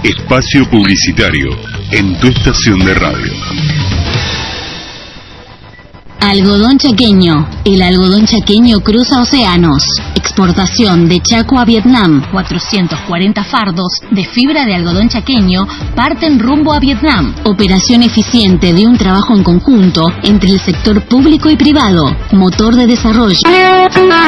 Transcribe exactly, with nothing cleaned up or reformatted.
Espacio publicitario en tu estación de radio. Algodón chaqueño. El algodón chaqueño cruza océanos. Exportación de Chaco a Vietnam. cuatrocientos cuarenta fardos de fibra de algodón chaqueño parten rumbo a Vietnam. Operación eficiente de un trabajo en conjunto entre el sector público y privado. Motor de desarrollo.